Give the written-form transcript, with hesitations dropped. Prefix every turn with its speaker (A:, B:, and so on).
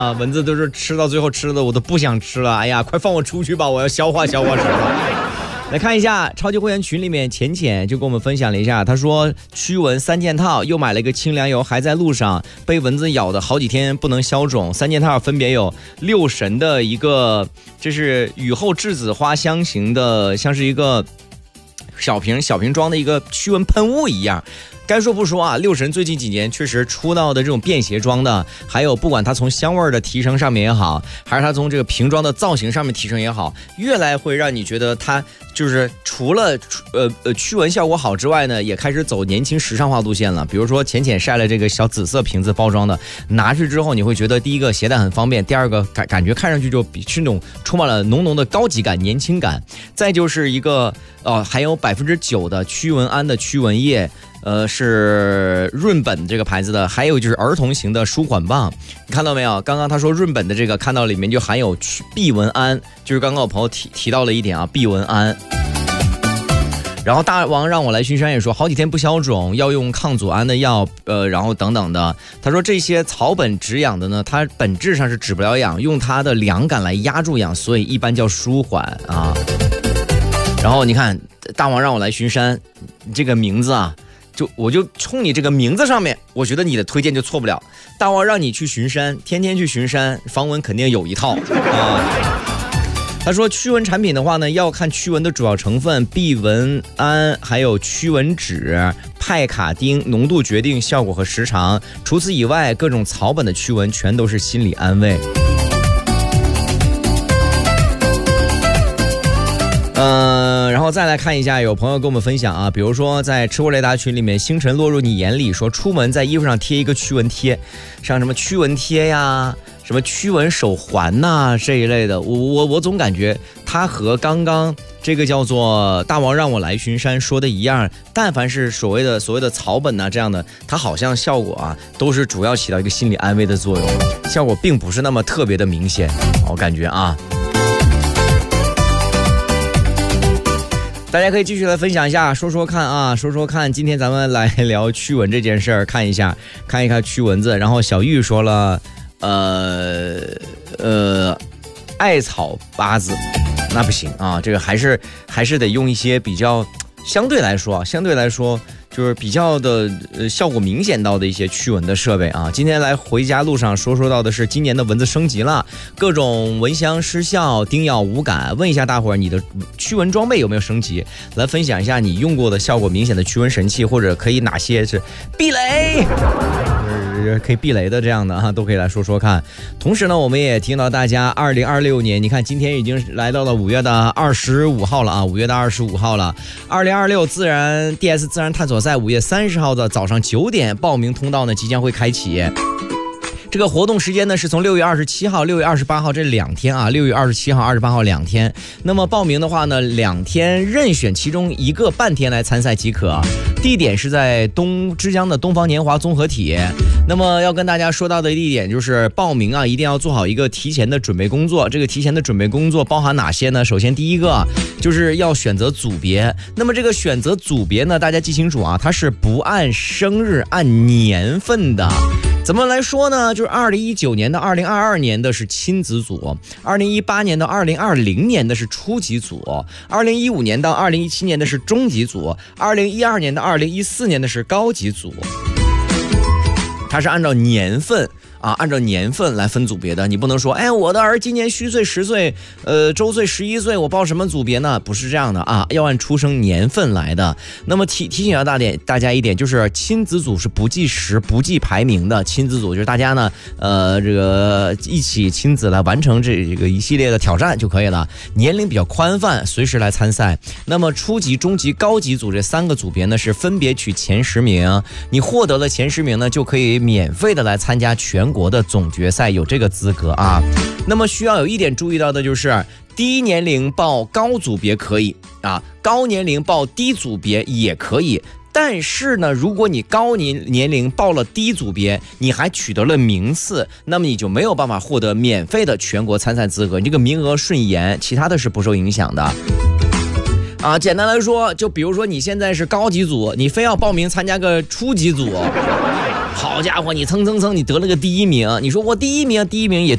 A: 啊，蚊子都是吃到最后吃的我都不想吃了，哎呀，快放我出去吧，我要消化消化食物。来看一下超级会员群里面浅浅就跟我们分享了一下，他说驱蚊3件套，又买了一个清凉油，还在路上，被蚊子咬的好几天不能消肿。3件套分别有6神的一个，这是雨后栀子花香型的，像是一个小瓶装的一个驱蚊喷雾一样。该说不说啊，6神最近几年确实出道的这种便携装的，还有不管它从香味的提升上面也好，还是它从这个瓶装的造型上面提升也好，越来会让你觉得它就是除了驱蚊效果好之外呢，也开始走年轻时尚化路线了。比如说浅浅晒了这个小紫色瓶子包装的，拿去之后你会觉得第一个携带很方便，第二个感觉看上去就是那种充满了浓浓的高级感、年轻感。再就是一个含有9%的驱蚊胺的驱蚊液。是润本这个牌子的，还有就是儿童型的舒缓棒，你看到没有？刚刚他说润本的这个，看到里面就含有避蚊胺，就是刚刚我朋友提到了一点啊，避蚊胺。然后大王让我来巡山也说好几天不消肿，要用抗组胺的药，然后等等的。他说这些草本止痒的呢，它本质上是止不了痒，用它的凉感来压住痒，所以一般叫舒缓啊。然后你看大王让我来巡山，这个名字啊。我就冲你这个名字上面，我觉得你的推荐就错不了。大王让你去巡山，天天去巡山，防蚊肯定有一套啊。他说驱蚊产品的话呢，要看驱蚊的主要成分，避蚊胺还有驱蚊酯、派卡丁浓度决定效果和时长。除此以外，各种草本的驱蚊全都是心理安慰。然后再来看一下，有朋友跟我们分享啊，比如说在吃货雷达群里面，星辰落入你眼里说出门在衣服上贴一个驱蚊贴，像什么驱蚊贴呀，什么驱蚊手环呐这一类的，我总感觉它和刚刚这个叫做大王让我来巡山说的一样，但凡是所谓的草本呐这样的，它好像效果啊都是主要起到一个心理安慰的作用，效果并不是那么特别的明显，我感觉啊。大家可以继续来分享一下，说说看，今天咱们来聊驱蚊这件事儿，看一看驱蚊子。然后小玉说了，艾草八字，那不行啊，这个还是得用一些比较相对来说就是比较的效果明显到的一些驱蚊的设备啊。今天来回家路上说到的是今年的蚊子升级了，各种蚊香失效，叮咬无感。问一下大伙儿，你的驱蚊装备有没有升级？来分享一下你用过的效果明显的驱蚊神器，或者可以哪些是避雷，可以避雷的这样的啊，都可以来说说看。同时呢，我们也提醒到大家，2026年，你看今天已经来到了5月的25号了啊，5月的25号了。2026DS 自然探索赛5月30号的早上9点报名通道呢即将会开启。这个活动时间呢是从6月27号、6月28号这2天啊，6月27号、28号2天。那么报名的话呢，2天任选其中一个半天来参赛即可。地点是在之江的东方年华综合体。那么要跟大家说到的地点就是报名啊，一定要做好一个提前的准备工作。这个提前的准备工作包含哪些呢？首先第一个就是要选择组别。那么这个选择组别呢，大家记清楚啊，它是不按生日按年份的。怎么来说呢？就是2019年到2022年的是亲子组，2018年到2020年的是初级组，2015年到2017年的是中级组，2012年到2014年的是高级组。它是按照年份啊，按照年份来分组别的。你不能说，哎，我的儿今年虚岁10岁，周岁11岁，我报什么组别呢？不是这样的啊，要按出生年份来的。那么提醒到大家一点，就是亲子组是不计时、不计排名的。亲子组就是大家呢，这个一起亲子来完成这个一系列的挑战就可以了。年龄比较宽泛，随时来参赛。那么初级、中级、高级组这3个组别呢，是分别取前10名。你获得了前10名呢，就可以免费的来参加全国的总决赛，有这个资格啊。那么需要有一点注意到的就是，低年龄报高组别可以啊，高年龄报低组别也可以。但是呢，如果你高年龄报了低组别，你还取得了名次，那么你就没有办法获得免费的全国参赛资格，你这个名额顺延，其他的是不受影响的。啊，简单来说，就比如说你现在是高级组，你非要报名参加个初级组， 好家伙，你蹭蹭蹭，你得了个第一名，你说我第一名也